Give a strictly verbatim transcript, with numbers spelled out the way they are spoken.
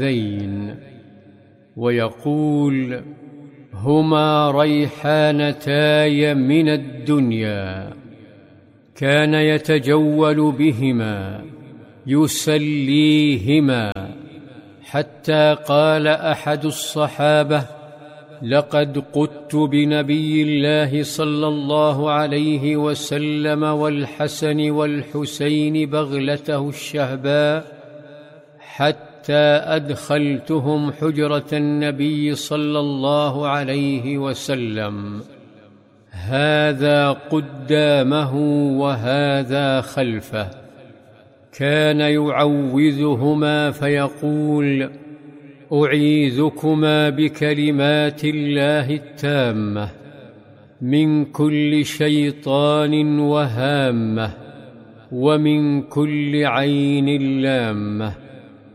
ذين، ويقول: هما ريحانتاي من الدنيا، كان يتجول بهما يسليهما، حتى قال أحد الصحابة: لقد قدت بنبي الله صلى الله عليه وسلم والحسن والحسين بغلته الشهباء حتى أدخلتهم حجرة النبي صلى الله عليه وسلم، هذا قدامه وهذا خلفه. كان يعوذهما فيقول: أعيذكما بكلمات الله التامة من كل شيطان وهامة ومن كل عين لامة.